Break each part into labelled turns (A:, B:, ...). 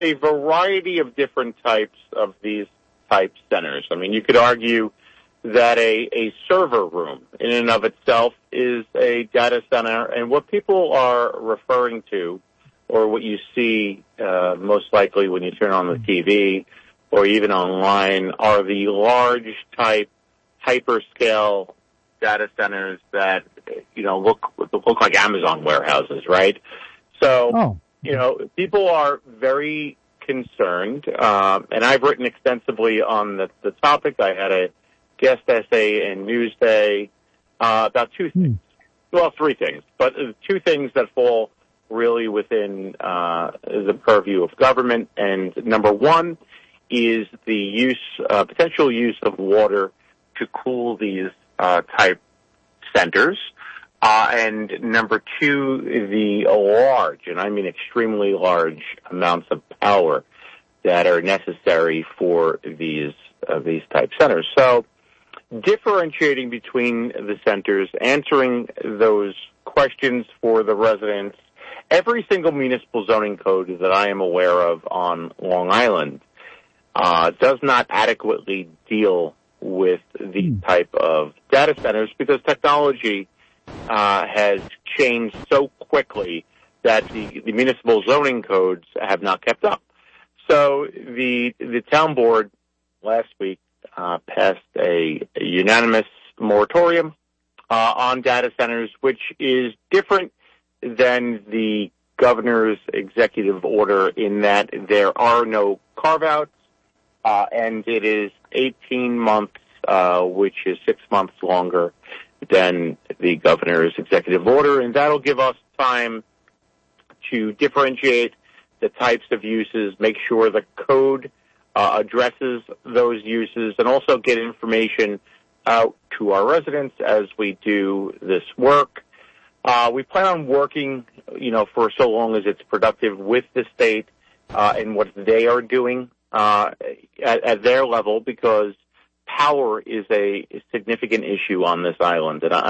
A: a variety of different types of these type centers. I mean, you could argue that a server room in and of itself is a data center, and what people are referring to, or what you see most likely when you turn on the TV or even online, are the large type hyperscale data centers that, look like Amazon warehouses, right? So, people are very concerned, and I've written extensively on the topic. I had a guest essay in Newsday about two things. Well, three things, but two things that fall really within the purview of government. And number one is the potential use of water to cool these type centers. And number two, the large, and I mean extremely large amounts of power that are necessary for these type centers. So differentiating between the centers, answering those questions for the residents. Every single municipal zoning code that I am aware of on Long Island does not adequately deal with these type of data centers because technology has changed so quickly that the municipal zoning codes have not kept up. So the town board last week passed a unanimous moratorium on data centers, which is different than the governor's executive order in that there are no carve-outs, and it is 18 months, which is 6 months longer than the governor's executive order, and that'll give us time to differentiate the types of uses, make sure the code addresses those uses, and also get information out to our residents as we do this work. We plan on working, for so long as it's productive with the state and what they are doing at their level, because power is a significant issue on this island, and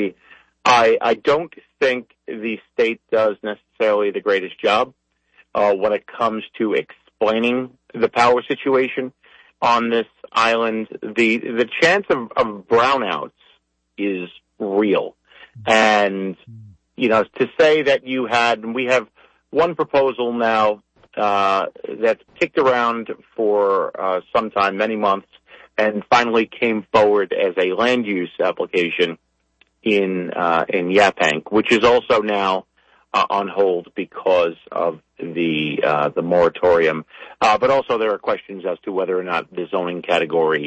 A: I don't think the state does necessarily the greatest job when it comes to explaining the power situation on this island. The chance of brownouts is real, and to say that we have one proposal now that's kicked around for some time, many months, and finally came forward as a land use application in Yaphank, which is also now on hold because of the moratorium. But also there are questions as to whether or not the zoning category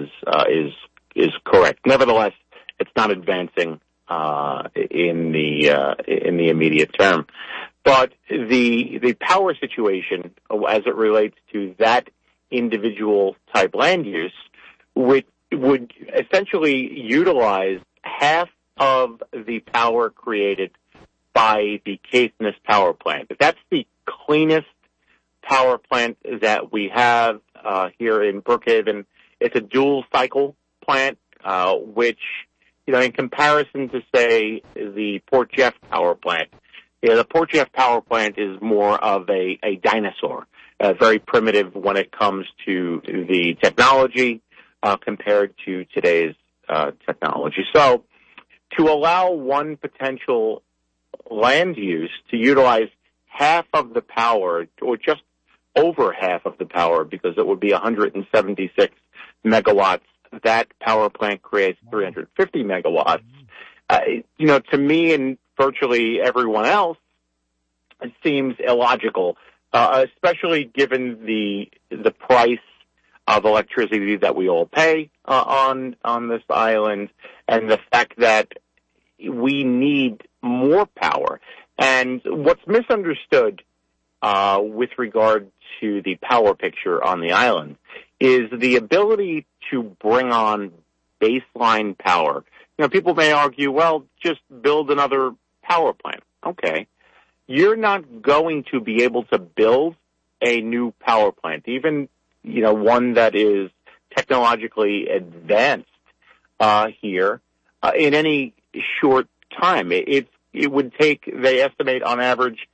A: is correct. Nevertheless, it's not advancing in the immediate term. But the power situation, as it relates to that individual type land use, would essentially utilize half of the power created by the Caithness power plant. That's the cleanest power plant that we have here in Brookhaven. It's a dual cycle plant, which, in comparison to, say, the Port Jeff power plant, the Port Jeff power plant is more of a dinosaur, very primitive when it comes to the technology compared to today's technology. So to allow one potential land use to utilize half of the power, or just over half of the power, because it would be 176 megawatts, that power plant creates 350 megawatts. To me and virtually everyone else, it seems illogical, especially given the price of electricity that we all pay on this island, and the fact that we need more power. And what's misunderstood with regard to the power picture on the island is the ability to bring on baseline power. People may argue, well, just build another power plant. Okay. You're not going to be able to build a new power plant, even, one that is technologically advanced here in any short time. It would take, they estimate on average,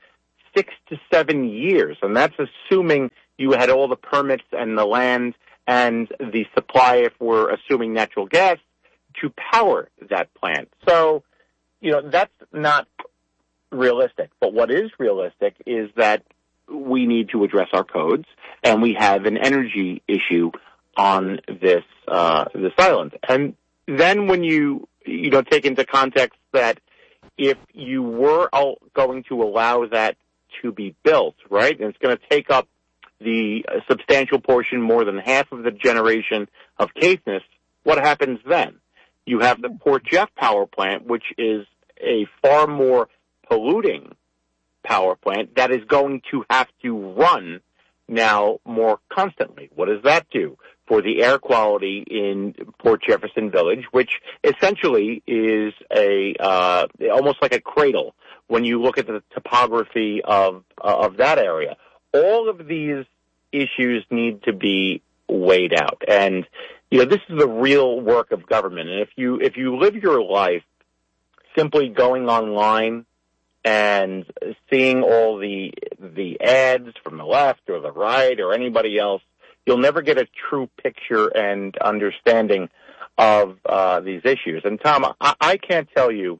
A: 6 to 7 years, and that's assuming you had all the permits and the land and the supply, if we're assuming natural gas, to power that plant. So, that's not realistic. But what is realistic is that we need to address our codes, and we have an energy issue on this island. And then when you take into context that if you were going to allow that to be built, right, and it's going to take up the substantial portion, more than half of the generation of Caithness, what happens then? You have the Port Jeff power plant, which is a far more polluting power plant that is going to have to run now more constantly. What does that do for the air quality in Port Jefferson Village, which essentially is almost like a cradle when you look at the topography of that area? All of these issues need to be weighed out, and this is the real work of government. And if you live your life simply going online and seeing all the ads from the left or the right or anybody else, you'll never get a true picture and understanding of these issues. And Tom, I can't tell you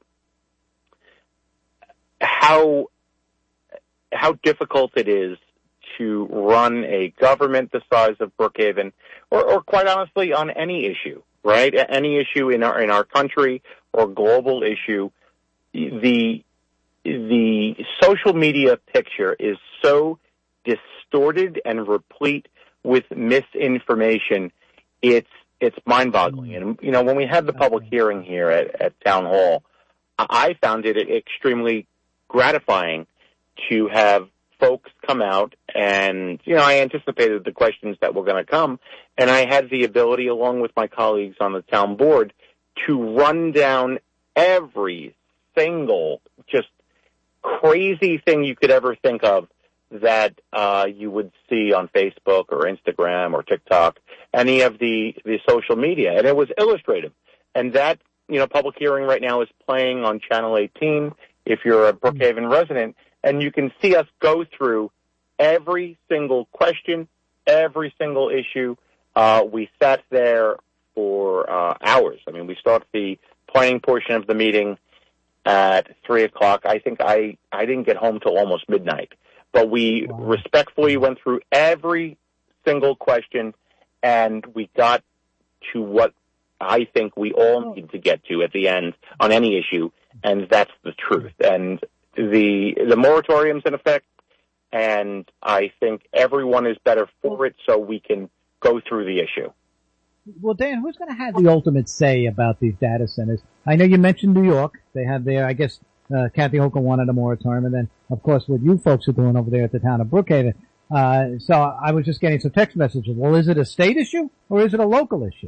A: how difficult it is to run a government the size of Brookhaven, or quite honestly, on any issue, right? Any issue in our country or global issue. The social media picture is so distorted and replete with misinformation. It's mind-boggling. And when we had the public hearing here at Town Hall, I found it extremely gratifying to have folks come out, and I anticipated the questions that were going to come, and I had the ability, along with my colleagues on the town board, to run down every single just crazy thing you could ever think of that you would see on Facebook or Instagram or TikTok, any of the social media, and it was illustrative. And that public hearing right now is playing on Channel 18 if you're a Brookhaven resident, and you can see us go through every single question, every single issue. We sat there for hours. I mean, we started the planning portion of the meeting at 3:00. I think I didn't get home till almost midnight. But we respectfully went through every single question, and we got to what I think we all need to get to at the end on any issue, and that's the truth. And the moratorium's in effect, and I think everyone is better for it so we can go through the issue.
B: Well, Dan, who's going to have the ultimate say about these data centers? I know you mentioned New York. They have their, I guess, Kathy Hochul wanted a moratorium, and then, of course, what you folks are doing over there at the town of Brookhaven. So I was just getting some text messages. Well, is it a state issue or is it a local issue?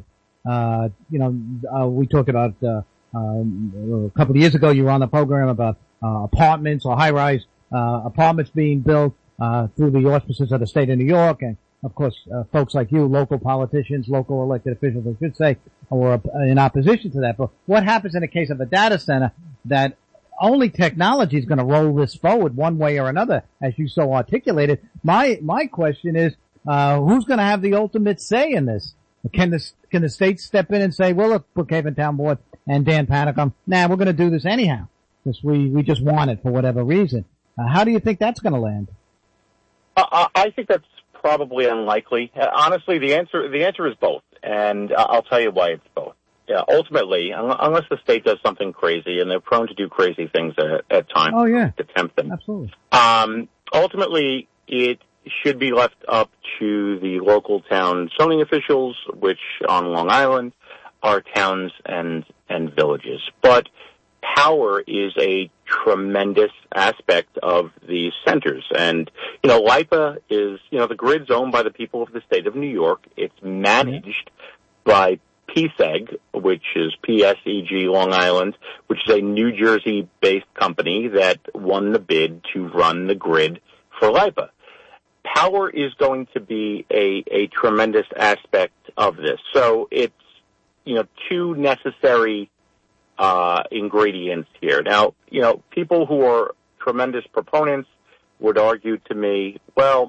B: We talked about, a couple of years ago, you were on the program about, apartments or high-rise, apartments being built, through the auspices of the state of New York. And, of course, folks like you, local politicians, local elected officials, I should say, were in opposition to that. But what happens in the case of a data center that only technology is going to roll this forward one way or another, as you so articulated? My question is, who's going to have the ultimate say in this? Can the state step in and say, well, look, Brookhaven Town Board and Dan Panicum, we're going to do this anyhow because we just want it for whatever reason. How do you think that's going to land?
A: I think that's probably unlikely. Honestly, the answer is both, and I'll tell you why it's both. Ultimately, unless the state does something crazy, and they're prone to do crazy things at times, to tempt them.
B: Absolutely.
A: Ultimately, it should be left up to the local town zoning officials, which on Long Island are towns and villages. But power is a tremendous aspect of these centers. And, LIPA is, the grid's owned by the people of the state of New York. It's managed by PSEG, which is PSEG Long Island, which is a New Jersey-based company that won the bid to run the grid for LIPA. Power is going to be a tremendous aspect of this. So it's, two necessary ingredients here. Now, people who are tremendous proponents would argue to me, well,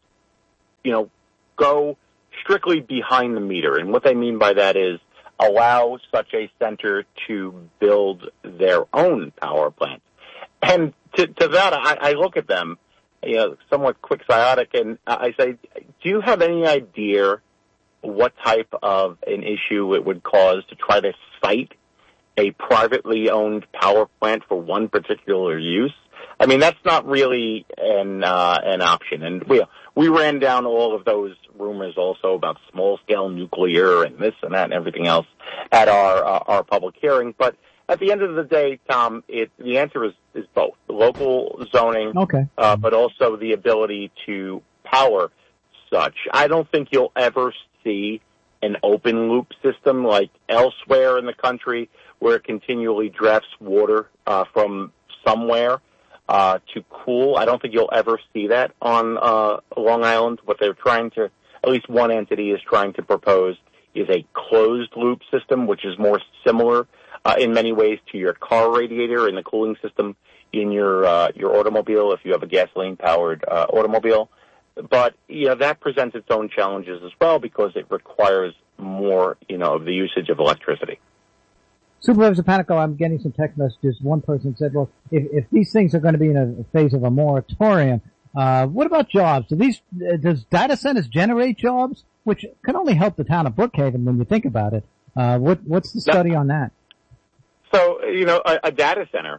A: go strictly behind the meter. And what they mean by that is allow such a center to build their own power plant. And to that, I look at them, somewhat quixotic, and I say, do you have any idea what type of an issue it would cause to try to site a privately owned power plant for one particular use? I mean, that's not really an option. And we ran down all of those rumors also about small-scale nuclear and this and that and everything else at our public hearing. But at the end of the day, Tom, the answer is both. The local zoning,
B: okay,
A: but also the ability to power such. I don't think you'll ever see an open-loop system like elsewhere in the country where it continually drafts water from somewhere to cool. I don't think you'll ever see that on Long Island. What they're trying to, at least one entity is trying to propose, is a closed-loop system, which is more similar in many ways to your car radiator and the cooling system in your automobile if you have a gasoline-powered automobile. But, that presents its own challenges as well because it requires more, of the usage of electricity.
B: Supervisor Panico, I'm getting some text messages. One person said, well, if these things are going to be in a phase of a moratorium, what about jobs? Does data centers generate jobs? Which can only help the town of Brookhaven when you think about it. What's the study on that?
A: So, a data center,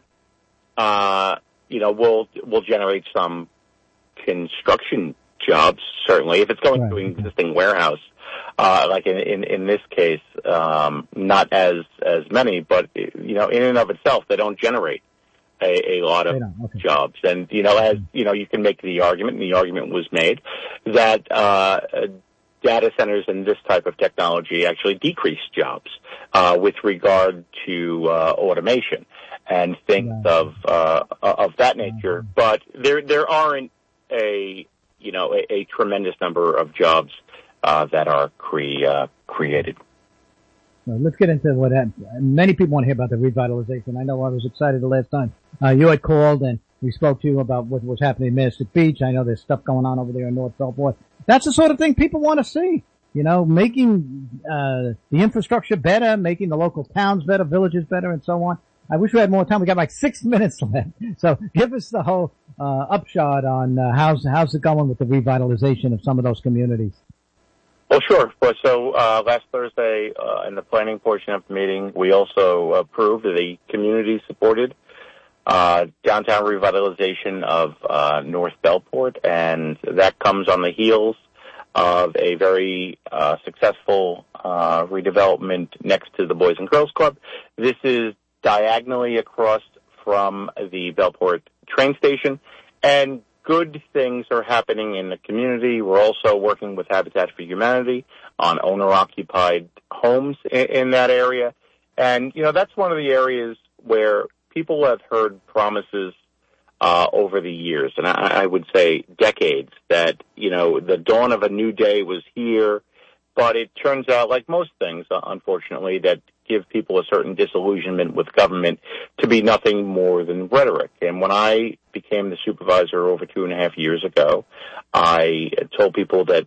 A: will generate some construction jobs, certainly. If it's going to an existing warehouse, like in this case, not as many, but, in and of itself, they don't generate a lot of jobs. And, as, you can make the argument, and the argument was made, that, data centers and this type of technology actually decrease jobs, with regard to, automation and things of that nature. But there aren't a tremendous number of jobs that are created.
B: Well, let's get into what happened. Many people want to hear about the revitalization. I know I was excited the last time you had called and we spoke to you about what was happening in Mastic Beach. I know there's stuff going on over there in North Belport. That's the sort of thing people want to see. Making the infrastructure better, making the local towns better, villages better, and so on. I wish we had more time. We got like 6 minutes left. So give us the whole upshot on how's it going with the revitalization of some of those communities.
A: Well, sure. So last Thursday, in the planning portion of the meeting, we also approved the community-supported downtown revitalization of North Belport, and that comes on the heels of a very successful redevelopment next to the Boys and Girls Club. This is diagonally across from the Belport train station, and good things are happening in the community. We're also working with Habitat for Humanity on owner-occupied homes in that area. And, that's one of the areas where people have heard promises over the years, and I would say decades, that, the dawn of a new day was here. But it turns out, like most things, unfortunately, that give people a certain disillusionment with government to be nothing more than rhetoric. And when I became the supervisor over 2.5 years ago, I told people that,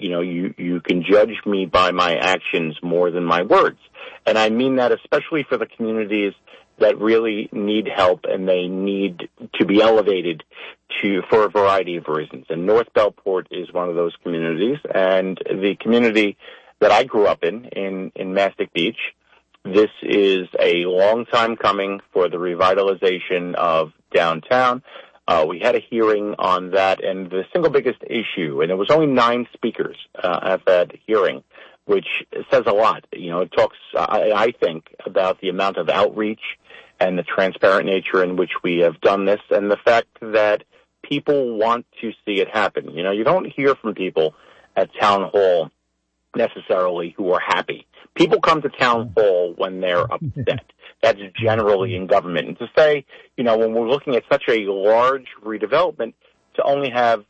A: you can judge me by my actions more than my words. And I mean that especially for the communities that really need help and they need to be elevated for a variety of reasons. And North Belport is one of those communities. And the community that I grew up in Mastic Beach, this is a long time coming for the revitalization of downtown. We had a hearing on that, and the single biggest issue, and it was only 9 speakers at that hearing, which says a lot. It talks, I think, about the amount of outreach and the transparent nature in which we have done this, and the fact that people want to see it happen. You don't hear from people at town hall necessarily who are happy. People come to town hall when they're upset. That's generally in government. And to say, when we're looking at such a large redevelopment, to only have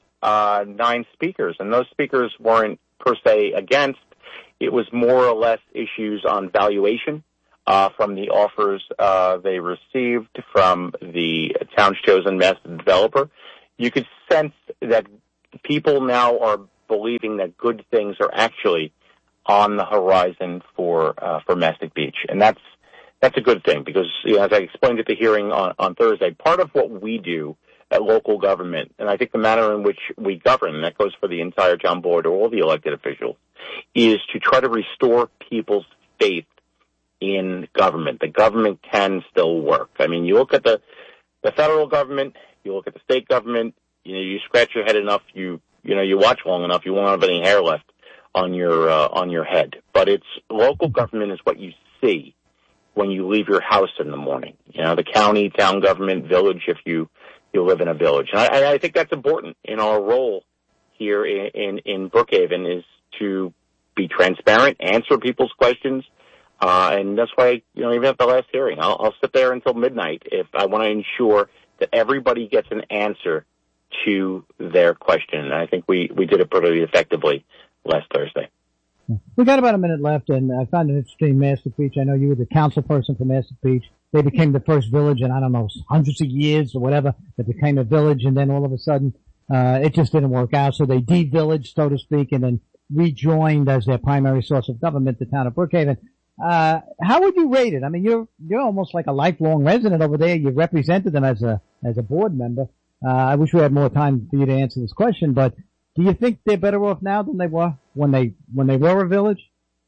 A: 9 speakers, and those speakers weren't per se against, it was more or less issues on valuation from the offers they received from the town's chosen master developer. you could sense that people now are believing that good things are actually on the horizon for Mastic Beach. And that's a good thing because, as I explained at the hearing on Thursday, part of what we do at local government, and I think the manner in which we govern, and that goes for the entire town board or all the elected officials, is to try to restore people's faith in government. The government can still work. I mean, you look at the federal government, you look at the state government, you scratch your head enough, you watch long enough, you won't have any hair left on your head. But it's local government is what you see when you leave your house in the morning. The county, town government, village, if you live in a village. And I think that's important in our role here in Brookhaven, is to be transparent, answer people's questions. And that's why, even at the last hearing, I'll sit there until midnight if I want to ensure that everybody gets an answer to their question. And I think we did it pretty effectively last Thursday.
B: We got about a minute left, and I found it interesting, Mastic Beach. I know you were the council person for Mastic Beach. They became the first village in, I don't know, hundreds of years or whatever, that became a village, and then all of a sudden, it just didn't work out. So they de-villaged, so to speak, and then rejoined as their primary source of government, the town of Brookhaven. How would you rate it? I mean, you're almost like a lifelong resident over there. You represented them as a board member. I wish we had more time for you to answer this question, but do you think they're better off now than they were when they were a village?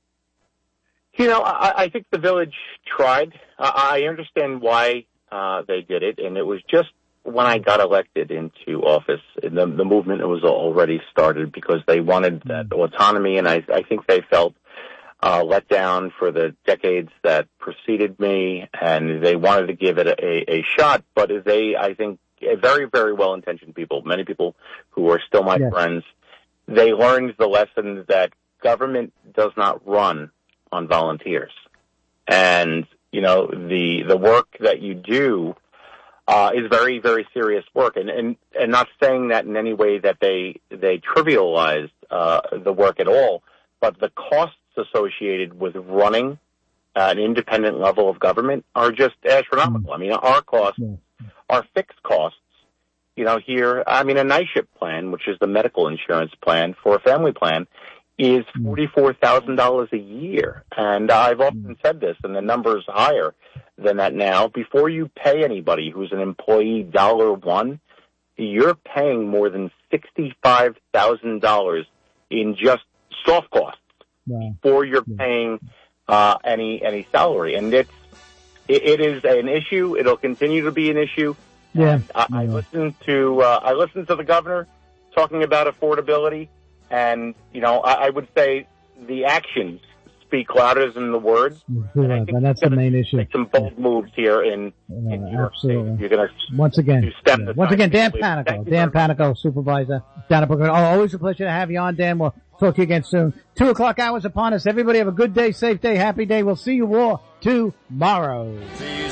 A: I think the village tried. I understand why they did it, and it was just when I got elected into office, the movement was already started because they wanted that autonomy, and I think they felt let down for the decades that preceded me, and they wanted to give it a shot. But I think, very, very well-intentioned people, many people who are still my friends, they learned the lesson that government does not run on volunteers. And, the work that you do is very, very serious work. And not saying that in any way that they trivialized the work at all, but the costs associated with running an independent level of government are just astronomical. I mean, our costs, our fixed costs, here, I mean, a NYSHIP plan, which is the medical insurance plan for a family plan, is $44,000 a year. And I've often said this, and the number is higher than that now. Before you pay anybody who's an employee $1, you're paying more than $65,000 in just soft costs before you're paying any salary. And it is an issue. It'll continue to be an issue.
B: Yeah.
A: I listened to the governor talking about affordability, and I would say the actions speak louder than the words.
B: And that's the main issue.
A: Make some bold moves here in New York State. You're going to
B: once again, Dan Panico, supervisor down at Brooklyn. Always a pleasure to have you on, Dan. We'll talk to you again soon. 2:00 hours upon us. Everybody have a good day, safe day, happy day. We'll see you all tomorrow.